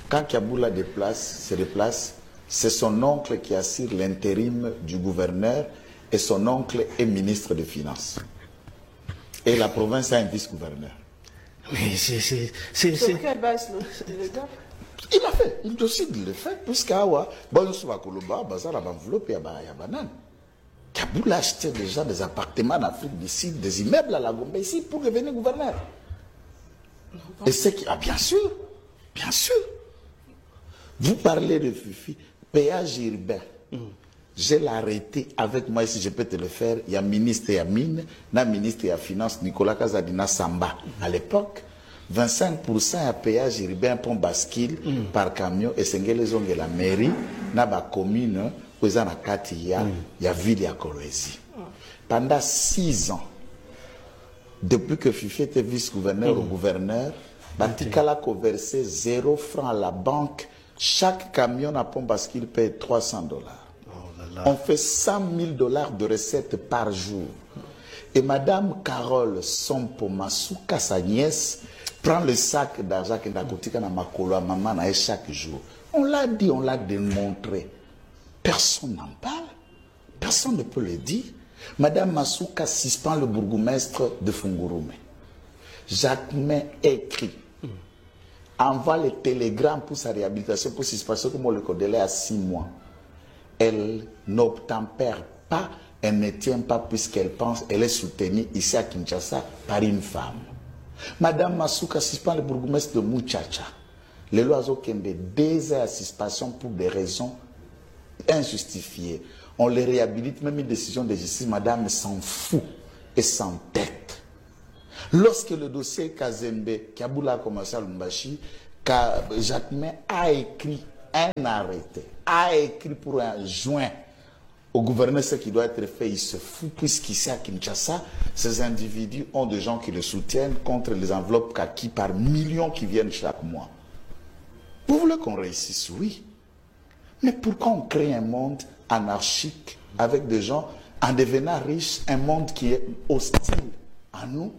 Quand Kaboula se déplace, c'est son oncle qui assure l'intérim du gouverneur et son oncle est ministre des Finances. Et la province a un vice-gouverneur. Mais c'est... Sur quelle base le gars? Il a fait, il décide de le faire, puisqu'Awa, bon, sur la Koloba, Bazar a enveloppé à Banane. Kaboula a acheté déjà des appartements en Afrique du Sud, des immeubles à la Gombe ici pour devenir gouverneur. Et c'est qui. Ah, bien sûr, bien sûr. Vous parlez de Fifi, péage urbain. Je l'ai arrêté avec moi, si je peux te le faire. Il y a ministre et mine, na ministre et finance, Nicolas Kazadina Samba. À l'époque, 25% à péage urbain pour bascule par camion et c'est les onges de la mairie, na ba commune, où il y a ville à Kolwezi. Pendant 6 ans, depuis que Fifi était vice-gouverneur au gouverneur, Batikala a versé 0 francs à la banque. Chaque camion à pont bascule paye $300. On fait $100 000 de recettes par jour. Et Madame Carole Sompo Masuka, sa nièce, prend le sac d'argent qui est à côté de Makolo à maman chaque jour. On l'a dit, on l'a démontré. Personne n'en parle. Personne ne peut le dire. Madame Masuka suspend le bourgmestre de Fungurume. Jacquemin écrit. Envoie les télégrammes pour sa réhabilitation, pour suspension, comme on le délai à 6 mois. Elle n'obtempère pas, elle ne tient pas puisqu'elle pense, elle est soutenue ici à Kinshasa par une femme. Madame Masuka suspend le bourgmestre de Muchacha. Les lois ont 2 ans à suspension pour des raisons injustifiées. On les réhabilite, même une décision de justice, madame s'en fout et s'entête. Lorsque le dossier Kazembe, Kaboula a commencé à Lumbashi, Jacquemin a écrit un arrêté, a écrit pour un joint au gouverneur ce qui doit être fait, il se fout, puisqu'ici à Kinshasa, ces individus ont des gens qui le soutiennent contre les enveloppes kaki par millions qui viennent chaque mois. Vous voulez qu'on réussisse? Oui. Mais pourquoi on crée un monde anarchique avec des gens, en devenant riches, un monde qui est hostile à nous?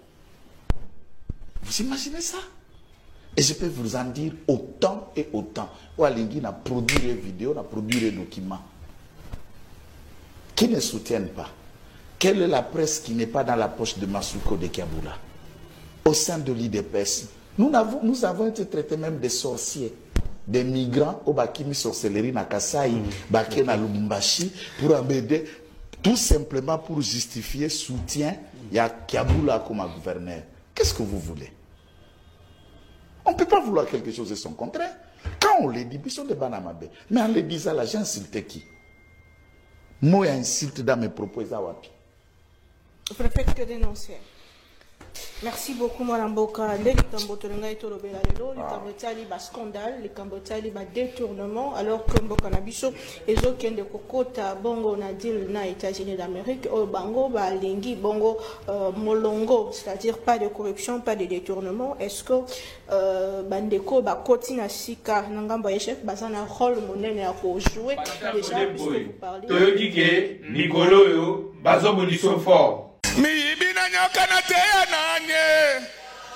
Vous imaginez ça? Et je peux vous en dire autant et autant. Oualingui a produit des vidéos, a produit des documents qui ne soutiennent pas. Quelle est la presse qui n'est pas dans la poche de Masuko de Kaboula? Au sein de l'IDPS, nous avons été traités même des sorciers, des migrants au Bakimi sorcellerie na Kasai, Baké na Lubumbashi, pour embêter, tout simplement pour justifier soutien, il y a Kaboula comme gouverneur. Qu'est-ce que vous voulez? On ne peut pas vouloir quelque chose et son contraire. Quand on les dit, ils sont des banamabé. Mais en les disant là, j'ai insulté qui? Moi, insulte dans mes propos, Zawapi. Le préfet que dénoncer. Merci beaucoup, Mme Boka. Les Cambotolanga et Tolobela, les Cambotali, bas scandale, les Cambotali, bas détournement, alors que Mboka Nabiso, et autres qui ont des Kokota, Bongo, Nadil, na États-Unis d'Amérique, Bango, Lingi, Bongo, Molongo, c'est-à-dire pas de corruption, pas de détournement. Est-ce que Bandeko, Kotina Sika, Nangamba Echef, Bazana, rôle monnaie à jouer déjà, puisque vous parlez. Toyodike, Nicolo, Bazo Bonisso fort. Mi bina nyoka na teya nanye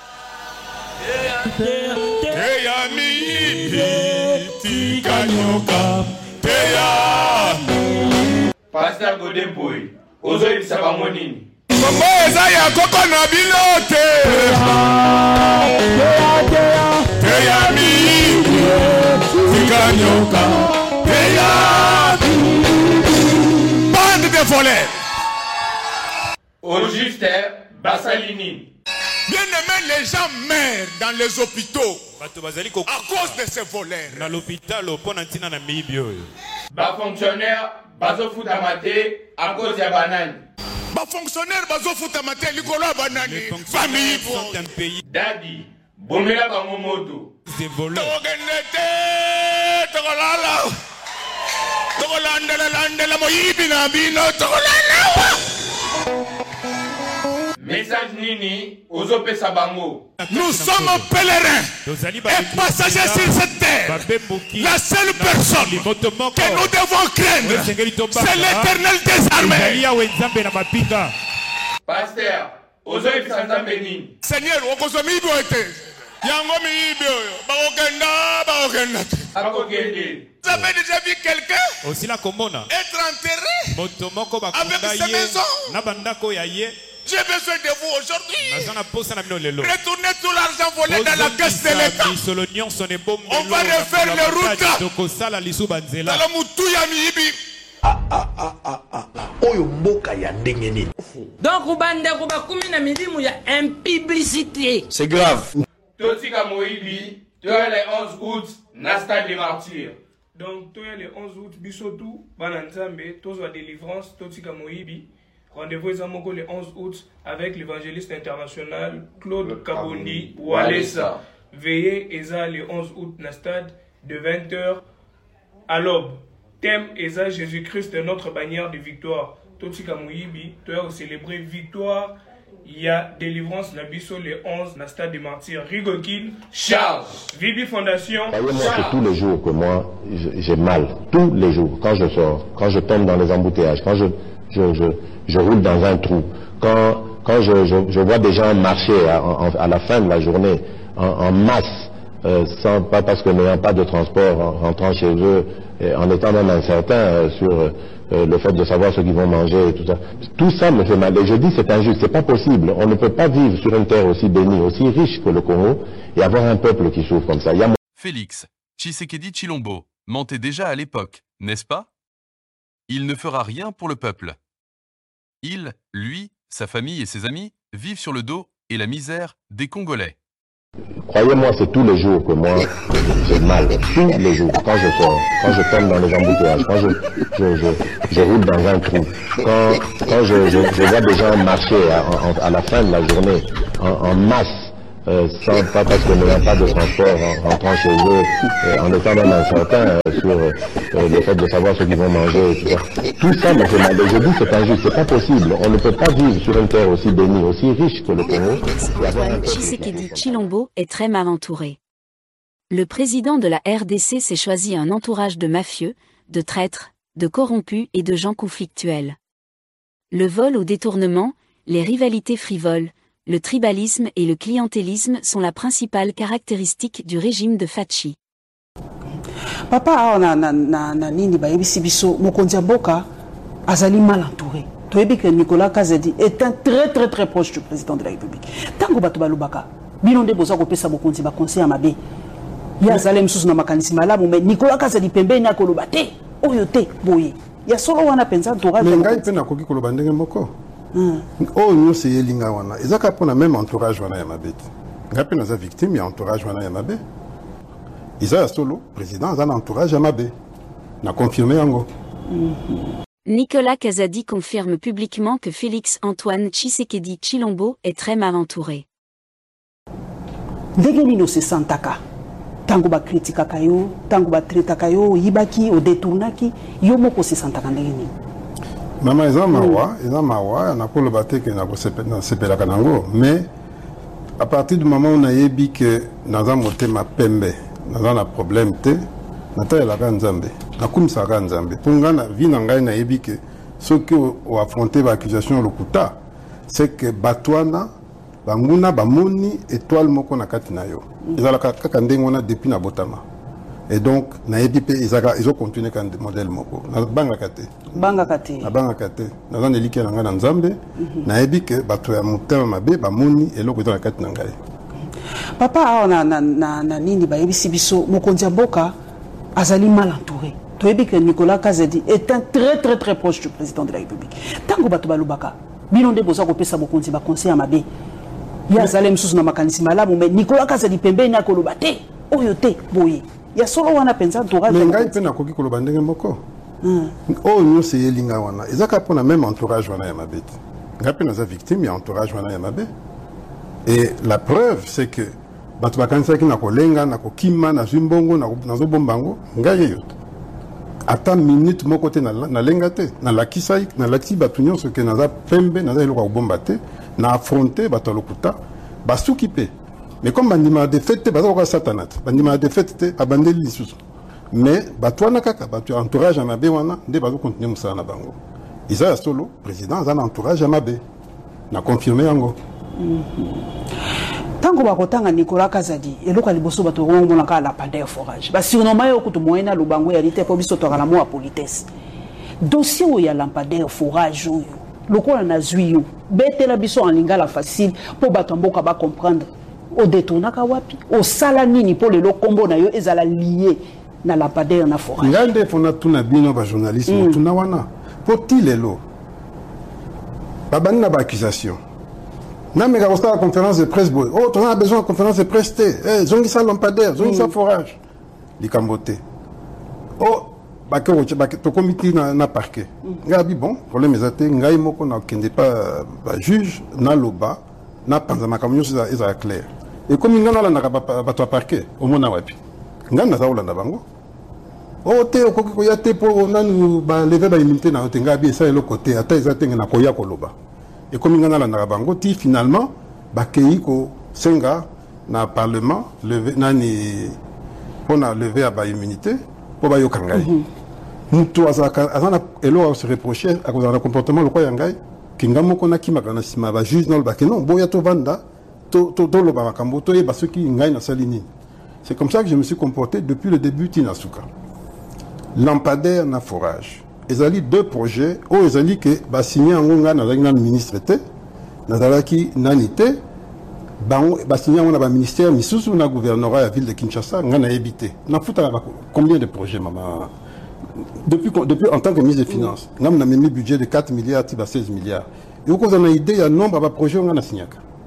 teya mi tika nyoka teya Pasteur Godempoy, ozo ibisaba monini. Kombo eza ya koko na bilote teya mi tika nyoka teya bande de voleurs. Au juste, Bassalini. Bien aimé, les gens meurent dans les hôpitaux à cause de ces voleurs. Dans l'hôpital, Bas fonctionnaire, bazo foutamate à cause de banane. Bas fonctionnaire, bazo foutamate, Nicolas banane. Famille sont un pays. Daddy, bomela bangomoto. Des voleurs. Message Nini, Ozope Sabango. Nous sommes pèlerins et passagers sur cette terre. La seule personne que nous devons craindre, c'est l'Éternel des armées. Pasteur, Ozope Sanzambeni. Seigneur, Okozomi doit être. Yango mi ibio, bakokenda, Vous avez déjà vu quelqu'un être enterré avec sa maison? J'ai besoin de vous aujourd'hui. Retournez tout l'argent volé dans la caisse de l'État. On va refaire les routes. Donc, il y a une publicité. C'est grave. Totika Moïbi, tu as les 11 août, Nasta des martyrs. Donc, tu as les 11 août, Bisotou, Bananzambe, Tozo délivrance, Totika Moïbi. Rendez-vous le 11 août avec l'évangéliste international Claude Kabondi Walesa. Veillez Eza le 11 août na stade de 20h à l'aube. Thème Eza Jésus-Christ notre bannière de victoire. Totika Moïbi, tu as célébré victoire. Il y a délivrance Nabiso le 11 na stade des martyrs. Rigokin Charles. Vibi Fondation. Voyez-moi, c'est tous les jours que moi j'ai mal. Tous les jours. Quand je sors, quand je tombe dans les embouteillages, quand je roule dans un trou. Quand je vois des gens marcher à la fin de la journée en masse, pas parce que n'ayant pas de transport, en rentrant chez eux, en étant même incertain sur le fait de savoir ce qu'ils vont manger et tout ça. Tout ça me fait mal. Et je dis c'est injuste, c'est pas possible. On ne peut pas vivre sur une terre aussi bénie, aussi riche que le Congo et avoir un peuple qui souffre comme ça. Félix Tshisekedi Tshilombo mentait déjà à l'époque, n'est-ce pas? Il ne fera rien pour le peuple. Il, lui, sa famille et ses amis vivent sur le dos et la misère des Congolais. Croyez-moi, c'est tous les jours que moi j'ai mal. Tous les jours. Quand je sors, quand je tombe dans les embouteillages, quand je roule dans un trou, quand je vois des gens marcher à la fin de la journée en masse, pas parce que n'ayant pas de transport, en rentrant chez eux, en étant même incertain sur le fait de savoir ce qu'ils vont manger et tout ça. Tout ça me fait mal. Et je dis c'est injuste, c'est pas possible. On ne peut pas vivre sur une terre aussi bénie, aussi riche que le Congo. Tshisekedi Tshilombo est très mal entouré. Le président de la RDC s'est choisi un entourage de mafieux, de traîtres, de corrompus et de gens conflictuels. Le vol au détournement, les rivalités frivoles, le tribalisme et le clientélisme sont la principale caractéristique du régime de Fachi. Papa na nini bayebisi biso mokonzi ya mboka azali mal entouré. Toyebi que Nicolas Kazadi est un très proche du président de la République. Tango bato balobaka bino nde boza kopesa mokonzi ba conseil mabe. Ya azali msusu na makanisi malamu mais Nicolas Kazadi pembeni akoloba te oyo te boye. Ya solo wana penza entourage. Ngai pe na koki koloba ndenge moko. Oh nous c'est yelinga wana ezaka pona même entourage wana ya mabeti ngapi naza victime ya entourage wana ya mabe isa solo président za entourage ya mabe na confirmé yango. Nicolas Kazadi confirme publiquement que Félix Antoine Tshisekedi Tshilombo est très mal entouré. Ndenge nino se santaka tango ba kritikaka yo tango ba traitaka yo yibaki o détournaki yo moko se santaka ndenge nini? Mama eza mawa na kolo bateke na sepela kanango mais à partir du moment où on a yebi que naza motema pembe naza na problème te nata la nzambe na kumisa nzambe ponga na vie na ngai na yebi que ce que o affronter ba accusation lokuta c'est que batwana banguna bamoni étoile moko na kati na yo ezala kaka ndenge wana depuis na botama. Et donc, ils ont continué comme des modèles moko. Na banga kate. Na zane like na nga na nzambe. Na ebi ke bato ya mutema mabe ba moni eloko eza na kati na ngai. Papa na nini ba yebisi biso mokonzi ya mboka azali mal entouré. Toyebi que Nicolas Kazadi est un très proche du président de la République. Tango bato balobaka bino nde boza kopesa mokonzi ba conseil mabe. Ya azali msusu na makanisi malamu mais Nicolas Kazadi pembeni akoloba te oyo te boye. Ya solo wana penza entourage. Mais ngai pe na koki koloba ndenge moko. Oh nous c'est yelinga wana ezaka pona même entourage wana ya mabeti ngai pe naza victime ya entourage wana ya mabe. Et la preuve c'est que bato bakanisaki na kolenga na kokima na zimbongo na zobombango ngai yeyo ata minute moko te na lenga te na lakisai na laki bato nyonso ke naza pembe naza eloko kobomba te na affronter bato lokuta basuki pe. Mais comme bandima de fête baza ko satanat bandima de fête abandeli lisusu mais batwana kaka batu entourage mabe wana nde bazo continuer musala na bango isa solo président za entourage mabe na confirmer yango. tango bakotanga Nicolas Kazadi eloko liboso bato ngomona ka la pandeur forage ba surnommer okutu moyena lubango ya lite po biso to kala mo politesse dossier où ya lampadaire forage oyo lokola na zuyo betela biso en lingala facile po bato mboka ba comprendre o détournaka wapi o sala nini po le kombo na yo ezala lié na lampadaire na forage ngande fona tuna bino ba journaliste tuna wana po tilelo babani na ba accusation na mais quand la conférence de presse boy oh on a besoin de conférence de presse eh zongisa lampadaire zongisa forage likambote oh bakero to comité na parquet ngabi bon problème ezate ngai moko na kende pas ba juge na loba na panza makamyo za clair et comme ngana la na ba to parquet au mona wapi ngana za olanda bango oh te ko ya te po nanu ba lever ba immunité na otenga bi ça le côté ata ezate na koya koloba et comme ngana la na bango ti finalement bakei ko senga na parlement lever nani on a levé à ba immunité pour ba yokangai mutu azana elo se reprocher à cause du comportement le quoi yangai kinga moko na kimaka na sima ba juge na ba ke non boya to vanda to lo ba makambo to yeba soki ngai na salini. C'est comme ça que je me suis comporté depuis le début Tinasuka. Lampadaire na forage. Ezali deux projets o ezali ke ba signé ngonga na la ministre té na dalaki nanité ba signé on a ba ministère misusu na gouvernorat la ville de Kinshasa ngana habité. Na futa combien de projets maman depuis en tant que ministre des Finances, nous avons mis un budget de 4 milliards à 16 milliards. Et vous avez une idée, il y a un nombre de projets qu'on a signé.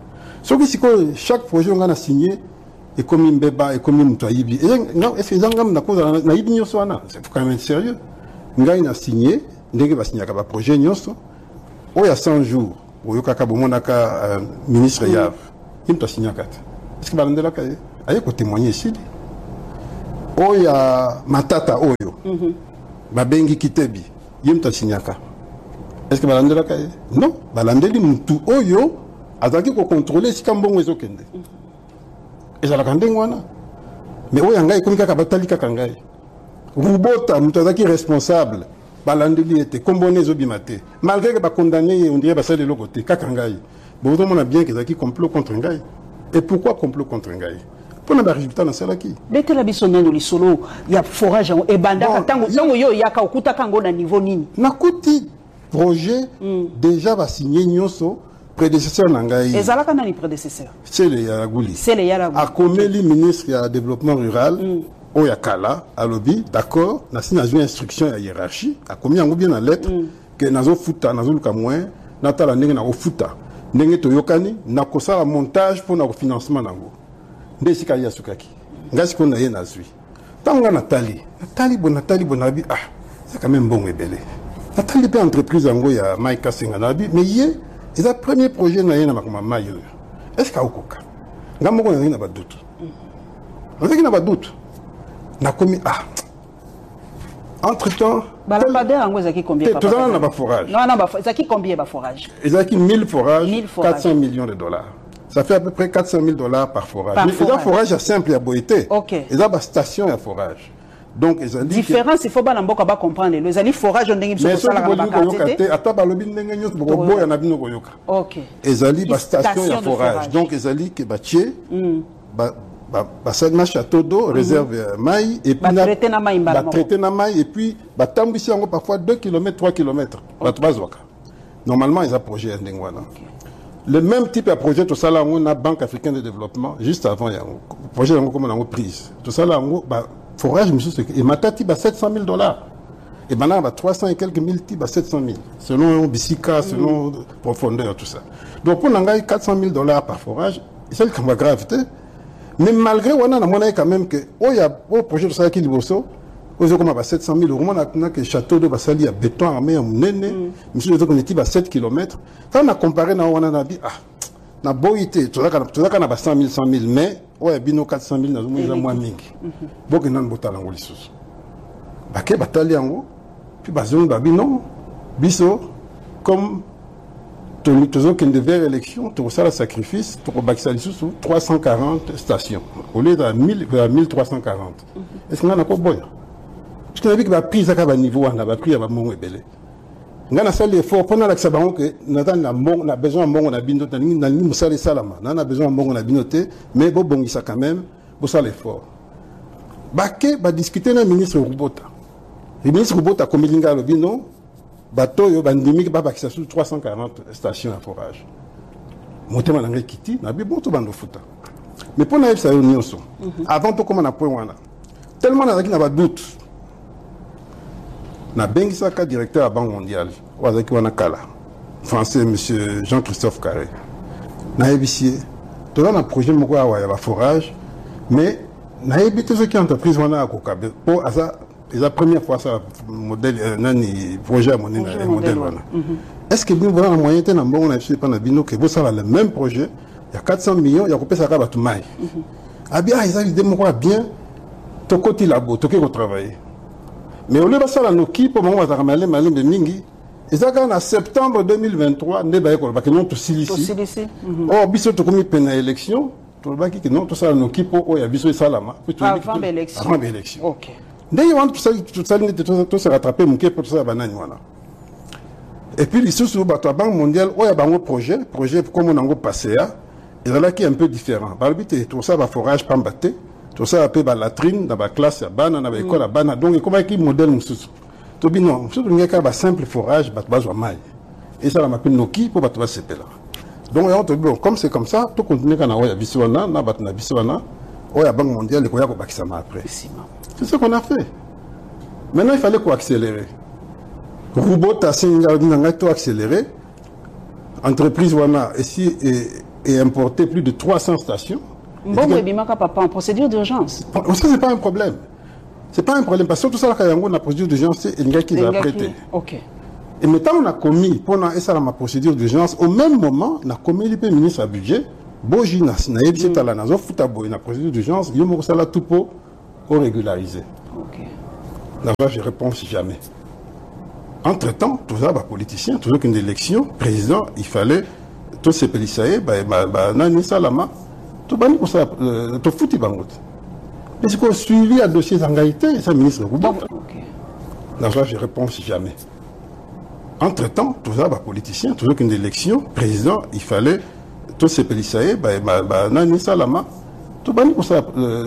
Chaque projet qu'on a signé est comme un bébé, est comme un moutoïbi. Est-ce que vous avez c'est quand même sérieux. Nous avons signé, nous avons signé un projet, il y a 100 jours, où il y a un ministre Yav, il a signé 4. Est-ce que vous avez dit ça? Il faut témoigner ici. Il y a Matata Oyo. Babengi Kitebi, yemta signaka. Est-ce que balandela kaye? Non, balandeli mutu oyo azaki ko contrôler si kambongo ezokende. Ezala kandengo wana. Mais oyo ngai komika ka batali ka ngai. Rubota mutu azaki responsable balandeli était kombone ezobimate. Malgré que ba condamné on dirait ba sale le côté ka ngai. Bon on a bien que ezaki complot contre ngai. Et pourquoi complot contre ngai? Pour le résultat dans cela qui bête la bisonne de l'isolo il y a forage et banda tango yo yaka okuta kango na niveau nini na kuti projet déjà va signer nyoso prédécesseur nangai ezalaka nani prédécesseur c'est le Yaraguli a komeli ministre ya développement rural o yakala a lobby d'accord na signé une instruction ya hiérarchie a commis yango bien na lettre que nazo futa nazo luka moins natala ndenge na ofuta ndenge to yokani na kosala montage pour na financement nango ndesika ya sukaki ngasi ko na ye na zui tanga Nathalie bonabi ah c'est quand même bon ebele Nathalie pe entreprise yango ya Maika Senga nabi mais ye c'est le premier projet na ye na makoma mayo est-ce ka okoka ngamo ko na ba doute on a ba doute na komi ah entre temps lampadaire yango ezaki combien papa tout na ba forage non ezaki combien ba forage ezaki 1000 forages 400 millions de dollars. Ça fait à peu près 400 000 $ par forage. Mais il y a un forage simple à Boïté. Ok. Il y a une station à forage. Donc, ils ont dit. Différence, il faut pas comprendre. Les alliés forage, on dit que c'est la ok. Ils ont dit une station à forage. Donc, ils ont dit que Batié, Bassagna château d'eau, réserve maï, et puis traité na maï, et puis Tambissi parfois 2 km, 3 km. Normalement, ils ont un projet à Ndengwana. Le même type de projet, tout ça là, on a Banque africaine de développement, juste avant, il y a un projet comme on a prise. Tout ça là, forage, et ma tati, 700 000 $. Et maintenant, 300 et quelques mille types, 700 000. Selon Bissika, selon profondeur, tout ça. Donc, on a 400 000 $ par forage, c'est le cas gravité. Mais malgré, on a quand même que, il y a un projet de ça qui est libre. Aux comme à 700 000 €, on a que château de Bassali à béton armé en Néné, monsieur les autres à 7 km. Quand on a comparé, on a dit, ah, na boité, tout ça, on a 100 000, mais, ouais, bino 400 000, on a moins mingi. Bon, on a un botal en Golissus. Baké, batali en haut, puis bazon, babino, biso, comme, tout le qui devait élection, tout ça, le sacrifice, pour Baksali sous 340 stations, au lieu de 1340. Est-ce qu'on a quoi bon? Parce qu'on a vu que la prise à niveau, on a pris à mon ébélé. ngana sali effort pendant la sabango que na besoin mbongo na bino na ni musale salama na besoin mbongo na bino te mais bo bongisa quand même bo sala effort bake ba discuter na ministre Rubota le ministre Rubota komilinga lo bino bato yo bandimi ba bakisa sur 340 stations à forage motema na ngai kiti na bi bon to bando futa mais pour na ça yo nyonso avant to comment na point wana tellement na ba doute na bengisaka directeur à Banque mondiale wazaki wana kala français monsieur Jean-Christophe Carré na ebisie to na projet moko ya ba forage mais na ebité ce qui entreprise wana akokabe pour asa la première fois ça modèle nani projet modèle wana est-ce que nous voilà moyen te na mbongo na biso pana bino que vous ça le même projet il y a 400 millions il y a kopesa ka batu mai abia ils avaient des moko bien to côté labo to ko travailler mais au lieu de ça, nous qui pour moi, de mingi, ils ont en septembre 2023, ne ba ko ba non to silisi. Oh, biso to komi pena élection, to ba ki non to ça nous qui pour ya biso salama. Avant l'élection. Avant l'élection. OK. Dès ils vont tout ça tout se rattraper mon pour ça banane voilà. Et puis les sous ba to Banque mondiale, oh ya bango projet comme on a passé à, il là qui est un peu différent. Ba bité tout ça va forage pambaté. Tout ça appelle la latrine dans la classe, dans l'école, donc comment est-ce modèle mususu? To bi non, mususu ngeka ba simple forage, ba bazwa mai. Et ça la m'appelle Noki pour ba to sepela. Donc on te bon, comme c'est comme ça, tout continue kana oya biswana, na ba na biswana, oya Banque mondiale ko ya ko bakisa ma après. C'est ce qu'on a fait. Maintenant il fallait quoi accélérer. Rubota singa nga to accélérer. Entreprise wana ici et importer plus de 300 stations. Bon, oui, papa, en procédure d'urgence. Ça, c'est pas un problème. C'est pas un problème. Parce que tout ça, quand il y a une procédure d'urgence, c'est un gars qui l'a prêté. OK. Et maintenant, on a commis, pendant ça, ma procédure d'urgence, au même moment, on a commis le ministre à budget, Boji, na yebisi tala na zo futa boy na procédure d'urgence, yo mo sala tout pour régulariser. OK. Là, je réponds si jamais. Entre-temps, tout ça, politicien, toujours qu'une élection, président, il fallait, tous ces policiers, nani salama, tout bani pour ça, tout foutu bangot. Mais c'est qu'on suivi un dossier d'engagité, c'est le ministre Roubaud. Là, je réponds si jamais. Entre-temps, tout ça, politicien, toujours qu'une élection, président, il fallait, tous ces policiers, nani salama, tout bani pour ça,